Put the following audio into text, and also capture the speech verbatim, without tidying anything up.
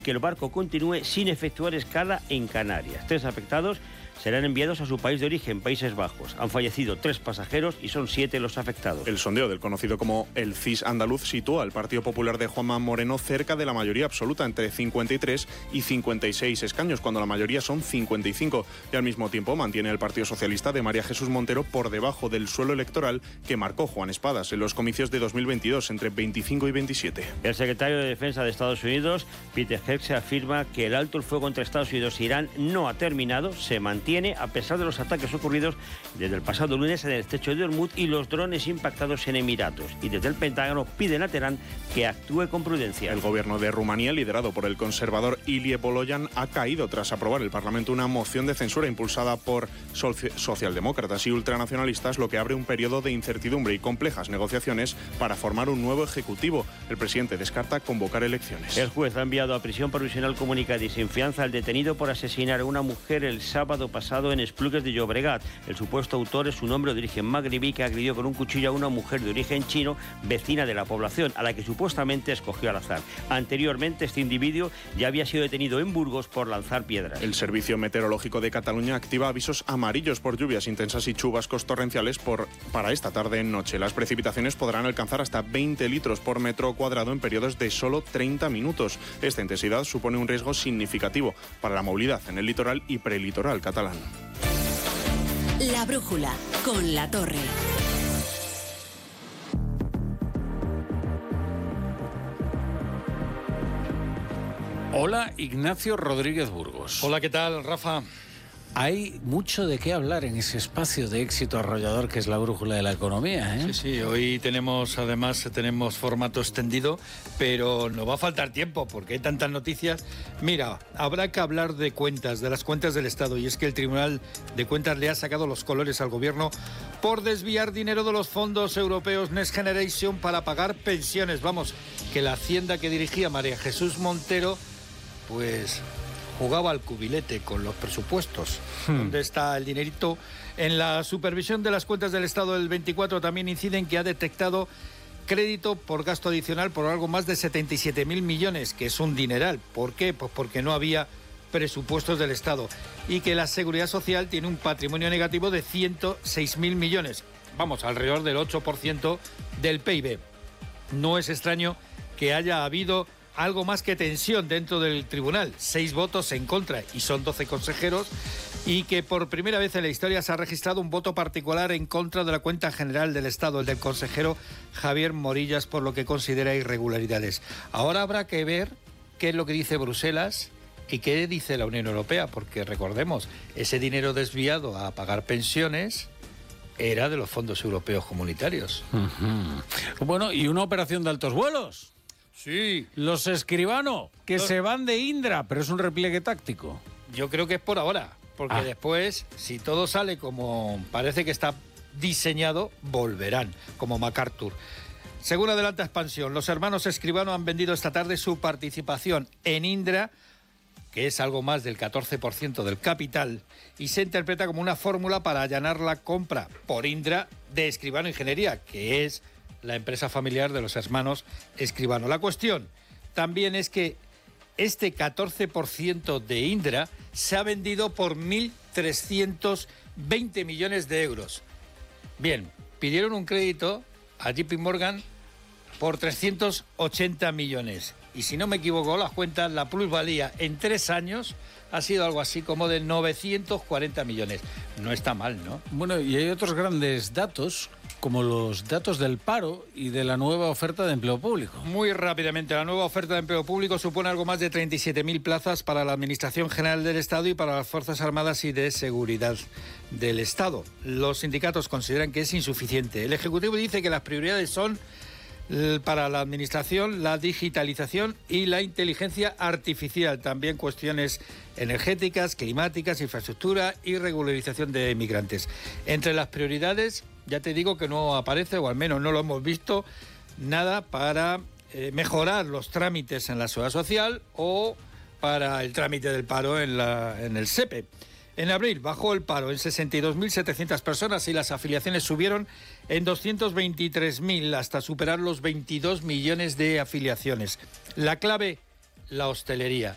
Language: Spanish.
que el barco continúe sin efectuar escala en Canarias. Tres afectados serán enviados a su país de origen, Países Bajos. Han fallecido tres pasajeros y son siete los afectados. El sondeo del conocido como el C I S andaluz sitúa al Partido Popular de Juanma Moreno cerca de la mayoría absoluta, entre cincuenta y tres y cincuenta y seis escaños, cuando la mayoría son cincuenta y cinco. Y al mismo tiempo mantiene el Partido Socialista de María Jesús Montero por debajo del suelo electoral que marcó Juan Espadas en los comicios de dos mil veintidós, entre veinticinco y veintisiete. El secretario de Defensa de Estados Unidos, Peter Hegseth, afirma que el alto el fuego entre Estados Unidos e Irán no ha terminado, se mantiene a pesar de los ataques ocurridos desde el pasado lunes en el estrecho de Hormuz y los drones impactados en Emiratos. Y desde el Pentágono piden a Teherán que actúe con prudencia. El gobierno de Rumanía, liderado por el conservador Ilie Boloyan, ha caído tras aprobar el Parlamento una moción de censura impulsada por socialdemócratas y ultranacionalistas, lo que abre un periodo de incertidumbre y complejas negociaciones para formar un nuevo ejecutivo. El presidente descarta convocar elecciones. El juez ha enviado a prisión provisional comunicada y sin fianza al detenido por asesinar a una mujer el sábado pasado en Esplugues de Llobregat. El supuesto autor es un hombre de origen magrebí que agredió con un cuchillo a una mujer de origen chino, vecina de la población, a la que supuestamente escogió al azar. Anteriormente, este individuo ya había sido detenido en Burgos por lanzar piedras. El Servicio Meteorológico de Cataluña activa avisos amarillos por lluvias intensas y chubascos torrenciales por, para esta tarde en noche. Las precipitaciones podrán alcanzar hasta veinte litros por metro cuadrado en periodos de solo treinta minutos. Esta intensidad supone un riesgo significativo para la movilidad en el litoral y prelitoral catalán. La brújula con La Torre. Hola, Ignacio Rodríguez Burgos. Hola, ¿qué tal, Rafa? Hay mucho de qué hablar en ese espacio de éxito arrollador que es la brújula de la economía, ¿eh? Sí, sí, hoy tenemos, además, tenemos formato extendido, pero nos va a faltar tiempo porque hay tantas noticias. Mira, habrá que hablar de cuentas, de las cuentas del Estado, y es que el Tribunal de Cuentas le ha sacado los colores al Gobierno por desviar dinero de los fondos europeos Next Generation para pagar pensiones. Vamos, que la Hacienda que dirigía María Jesús Montero, pues jugaba al cubilete con los presupuestos. Hmm. ¿Dónde está el dinerito? En la supervisión de las cuentas del Estado del veinticuatro también inciden que ha detectado crédito por gasto adicional por algo más de setenta y siete mil millones, que es un dineral. ¿Por qué? Pues porque no había presupuestos del Estado. Y que la Seguridad Social tiene un patrimonio negativo de ciento seis mil millones. Vamos, alrededor del ocho por ciento del P I B. No es extraño que haya habido algo más que tensión dentro del tribunal, seis votos en contra y son doce consejeros, y que por primera vez en la historia se ha registrado un voto particular en contra de la cuenta general del Estado, el del consejero Javier Morillas, por lo que considera irregularidades. Ahora habrá que ver qué es lo que dice Bruselas y qué dice la Unión Europea, porque recordemos, ese dinero desviado a pagar pensiones era de los fondos europeos comunitarios. Uh-huh. Bueno, ¿y una operación de altos vuelos? Sí. Los Escribano, que Los... se van de Indra, pero es un repliegue táctico. Yo creo que es por ahora, porque ah. después, si todo sale como parece que está diseñado, volverán, como MacArthur. Según adelanta Expansión, los hermanos Escribano han vendido esta tarde su participación en Indra, que es algo más del catorce por ciento del capital, y se interpreta como una fórmula para allanar la compra por Indra de Escribano Ingeniería, que es la empresa familiar de los hermanos Escribano. La cuestión también es que este catorce por ciento de Indra se ha vendido por mil trescientos veinte millones de euros. Bien, pidieron un crédito a J P Morgan por trescientos ochenta millones. Y si no me equivoco, las cuentas, la plusvalía en tres años ha sido algo así como de novecientos cuarenta millones. No está mal, ¿no? Bueno, y hay otros grandes datos, como los datos del paro y de la nueva oferta de empleo público. Muy rápidamente, la nueva oferta de empleo público supone algo más de treinta y siete mil plazas para la Administración General del Estado y para las Fuerzas Armadas y de Seguridad del Estado. Los sindicatos consideran que es insuficiente. El Ejecutivo dice que las prioridades son para la Administración la digitalización y la inteligencia artificial, también cuestiones energéticas, climáticas, infraestructura y regularización de migrantes. Entre las prioridades, ya te digo que no aparece, o al menos no lo hemos visto, nada para eh, mejorar los trámites en la Seguridad Social o para el trámite del paro en, la, en el S E P E. En abril bajó el paro en sesenta y dos mil setecientas personas y las afiliaciones subieron en doscientos veintitrés mil hasta superar los veintidós millones de afiliaciones. La clave, la hostelería.